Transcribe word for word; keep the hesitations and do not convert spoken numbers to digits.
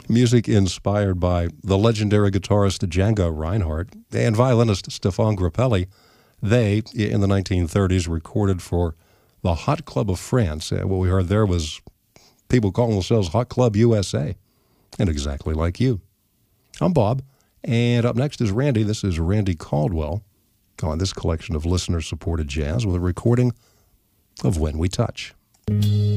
Music inspired by the legendary guitarist Django Reinhardt and violinist Stéphane Grappelli. They, in the nineteen thirties, recorded for the Hot Club of France. Uh, what we heard there was people calling themselves Hot Club U S A, and exactly like you. I'm Bob, and up next is Randy. This is Randy Caldwell on this collection of listener-supported jazz with a recording of When We Touch.